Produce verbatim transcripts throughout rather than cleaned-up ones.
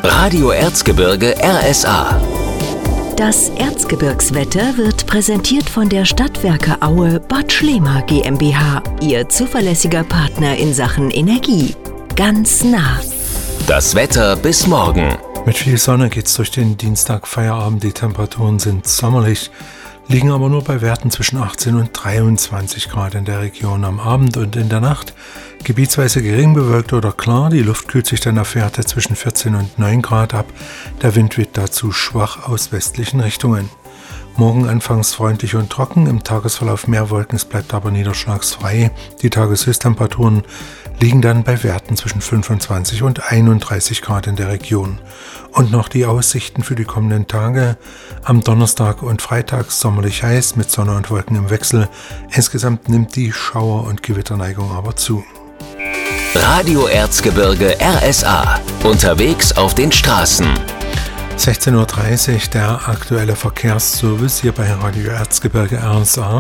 Radio Erzgebirge R S A. Das Erzgebirgswetter wird präsentiert von der Stadtwerke Aue Bad Schlema GmbH, Ihr zuverlässiger Partner in Sachen Energie. Ganz nah. Das Wetter bis morgen. Mit viel Sonne geht's durch den Dienstag Feierabend. Die Temperaturen sind sommerlich, liegen aber nur bei Werten zwischen achtzehn und dreiundzwanzig Grad in der Region. Am Abend und in der Nacht gebietsweise gering bewölkt oder klar. Die Luft kühlt sich dann auf Werte zwischen vierzehn und neun Grad ab. Der Wind weht dazu schwach aus westlichen Richtungen. Morgen anfangs freundlich und trocken, im Tagesverlauf mehr Wolken, es bleibt aber niederschlagsfrei. Die Tageshöchsttemperaturen liegen dann bei Werten zwischen fünfundzwanzig und einunddreißig Grad in der Region. Und noch die Aussichten für die kommenden Tage. Am Donnerstag und Freitag sommerlich heiß mit Sonne und Wolken im Wechsel. Insgesamt nimmt die Schauer- und Gewitterneigung aber zu. Radio Erzgebirge R S A. Unterwegs auf den Straßen. sechzehn Uhr dreißig, der aktuelle Verkehrsservice hier bei Radio Erzgebirge R S A.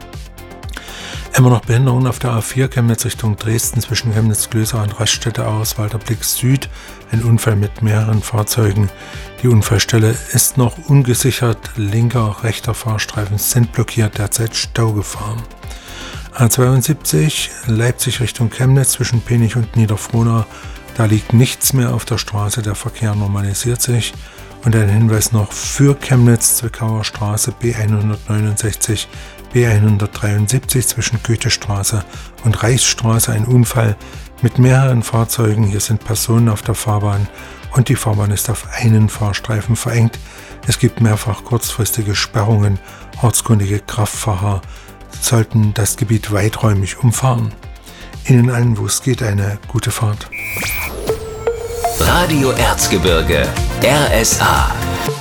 Immer noch Behinderungen auf der A vier Chemnitz Richtung Dresden zwischen Chemnitz-Glöser und Raststätte Auswalder Blick Süd. Ein Unfall mit mehreren Fahrzeugen. Die Unfallstelle ist noch ungesichert. Linker, rechter Fahrstreifen sind blockiert, derzeit Staugefahr. A zweiundsiebzig Leipzig Richtung Chemnitz zwischen Penich und Niederfrohnau. Da liegt nichts mehr auf der Straße, der Verkehr normalisiert sich. Und ein Hinweis noch für Chemnitz, Zwickauer Straße B hundertneunundsechzig, B hundertdreiundsiebzig zwischen Goethestraße und Reichsstraße ein Unfall mit mehreren Fahrzeugen. Hier sind Personen auf der Fahrbahn und die Fahrbahn ist auf einen Fahrstreifen verengt. Es gibt mehrfach kurzfristige Sperrungen. Ortskundige Kraftfahrer sollten das Gebiet weiträumig umfahren. Ihnen allen, wo es geht, eine gute Fahrt. Radio Erzgebirge R S A.